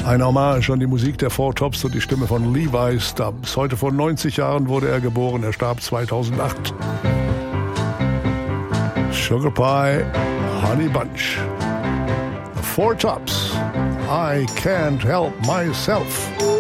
Ein Hommage an die Musik der Four Tops und die Stimme von Levi Stubbs. Heute vor 90 Jahren wurde er geboren, er starb 2008. Sugar Pie, Honey Bunch. The Four Tops, I Can't Help Myself.